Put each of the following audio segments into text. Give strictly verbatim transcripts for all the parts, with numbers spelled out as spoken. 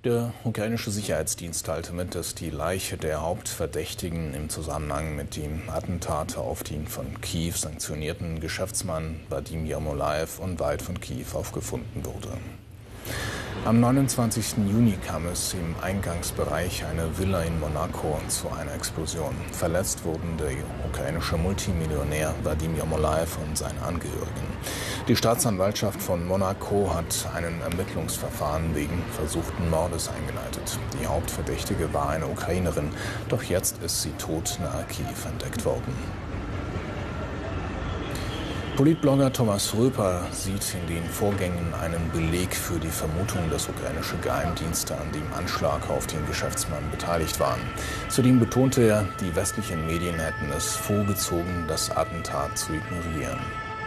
Der ukrainische Sicherheitsdienst teilte mit, dass die Leiche der Hauptverdächtigen im Zusammenhang mit dem Attentat auf den von Kiew sanktionierten Geschäftsmann Wadim Jermolajew unweit von Kiew aufgefunden wurde. Am neunundzwanzigsten Juni kam es im Eingangsbereich einer Villa in Monaco zu einer Explosion. Verletzt wurden der ukrainische Multimillionär Wadim Jermolajew und seine Angehörigen. Die Staatsanwaltschaft von Monaco hat ein Ermittlungsverfahren wegen versuchten Mordes eingeleitet. Die Hauptverdächtige war eine Ukrainerin, doch jetzt ist sie tot nahe Kiew entdeckt worden. Politblogger Thomas Röper sieht in den Vorgängen einen Beleg für die Vermutung, dass ukrainische Geheimdienste an dem Anschlag auf den Geschäftsmann beteiligt waren. Zudem betonte er, die westlichen Medien hätten es vorgezogen, das Attentat zu ignorieren.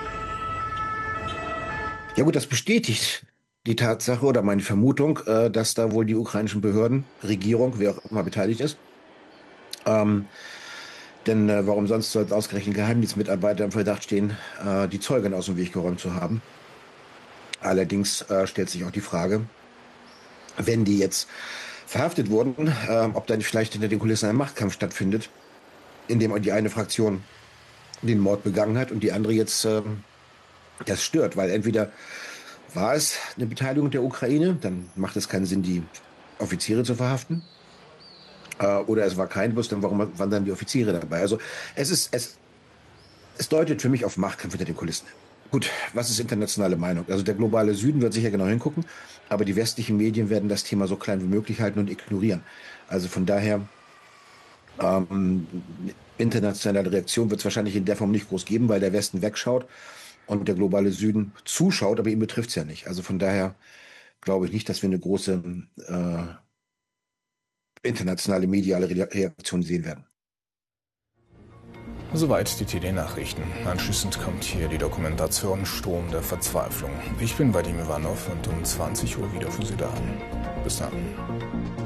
Ja gut, das bestätigt die Tatsache oder meine Vermutung, dass da wohl die ukrainischen Behörden, Regierung, wer auch immer beteiligt ist. Ähm, Denn äh, warum sonst soll ausgerechnet Geheimdienstmitarbeiter im Verdacht stehen, äh, die Zeugin aus dem Weg geräumt zu haben? Allerdings äh, stellt sich auch die Frage, wenn die jetzt verhaftet wurden, äh, ob dann vielleicht hinter den Kulissen ein Machtkampf stattfindet, in dem die eine Fraktion den Mord begangen hat und die andere jetzt äh, das stört. Weil entweder war es eine Beteiligung der Ukraine, dann macht es keinen Sinn, die Offiziere zu verhaften. Oder es war kein Bus, dann warum waren dann die Offiziere dabei? Also es ist, es, es deutet für mich auf Machtkampf hinter den Kulissen. Gut, was ist internationale Meinung? Also der globale Süden wird sicher genau hingucken, aber die westlichen Medien werden das Thema so klein wie möglich halten und ignorieren. Also von daher, ähm, internationale Reaktion wird es wahrscheinlich in der Form nicht groß geben, weil der Westen wegschaut und der globale Süden zuschaut, aber ihn betrifft es ja nicht. Also von daher glaube ich nicht, dass wir eine große äh, internationale mediale Reaktion sehen werden. Soweit die T D-Nachrichten. Anschließend kommt hier die Dokumentation Sturm der Verzweiflung. Ich bin Vadim Ivanov und um zwanzig Uhr wieder für Sie da. Bis dann.